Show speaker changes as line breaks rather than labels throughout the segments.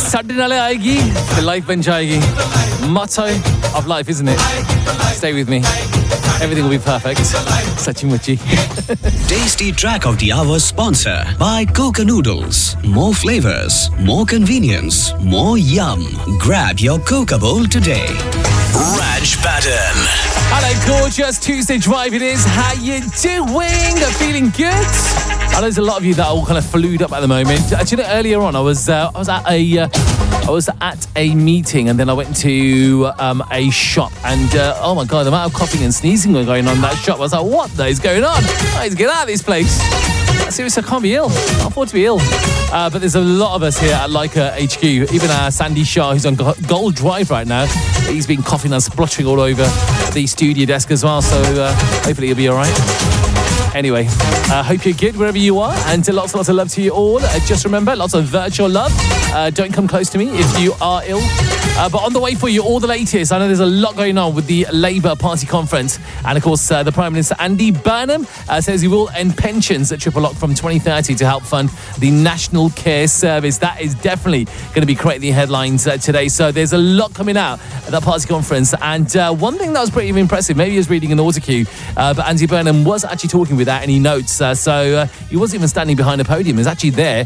Saturday नाले आएगी, फिर life बन जाएगी. Motto of life, isn't it? Stay with me. Everything will be perfect. Sachi muchi.
Tasty track of the hour sponsor by Coca Noodles. More flavors, more convenience, more yum. Grab your Coca bowl today.
Raj Pattern.
Hello, gorgeous. Tuesday drive it is. How you doing? Feeling good? I know there's a lot of you that are all kind of flued up at the moment. Actually, earlier on, I was at a meeting, and then I went to a shop, and oh my god, the amount of coughing and sneezing going on in that shop. I was like, what the is going on? I need to get out of this place. Seriously, I can't be ill. I can't afford to be ill. But there's a lot of us here at Leica HQ. Even Sandy Shah, who's on Gold Drive right now, he's been coughing and spluttering all over the studio desk as well. So hopefully he'll be all right. Anyway, hope you're good wherever you are, and lots of love to you all. Just remember, lots of virtual love. Don't come close to me if you are ill. But on the way for you, all the latest. I know there's a lot going on with the Labour Party conference, and of course, the Prime Minister Andy Burnham says he will end pensions at Triple Lock from 2030 to help fund the National Care Service. That is definitely going to be creating the headlines today. So there's a lot coming out at that party conference, and one thing that was pretty impressive, maybe he was reading an autocue, but Andy Burnham was actually talking without any notes, so he wasn't even standing behind a podium. He was actually there,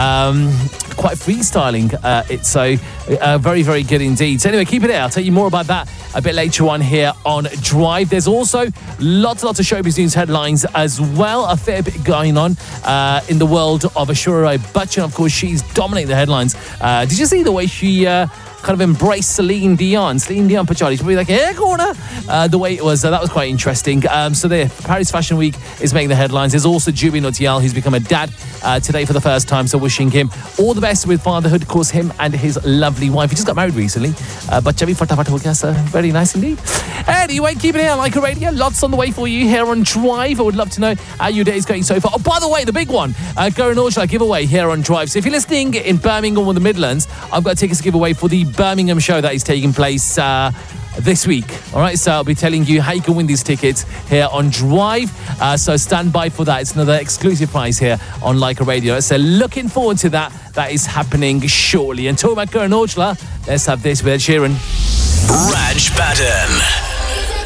quite freestyling it, so very, very good indeed. So anyway, keep it there. I'll tell you more about that a bit later on here on Drive. There's also lots of showbiz news headlines as well. A fair bit going on in the world of Aishwarya Rai Bachchan. Of course, she's dominating the headlines. Did you see the way she kind of embraced Celine Dion Pachali? She's probably like, hey, corner. The way it was, that was quite interesting. So there, Paris Fashion Week is making the headlines. There's also Jubin Nautiyal, who's become a dad today for the first time. So wishing him all the best with fatherhood. Of course, him and his lovely wife. He just got married recently. Bachcha bhi fatafat ho gaya, so very nice indeed. Anyway, keep it here on Leica Radio. Lots on the way for you here on Drive. I would love to know how your day is going so far. Oh, by the way, the big one, Karan Aujla giveaway here on Drive. So if you're listening in Birmingham or the Midlands, I've got tickets to give away for the Birmingham show that is taking place this week. All right, so I'll be telling you how you can win these tickets here on Drive. So stand by for that. It's another exclusive prize here on Leica Radio. So looking forward to that. That is happening shortly. And talking about Karan Aujla, let's have this with Ed Sheeran.
Raj Pattern.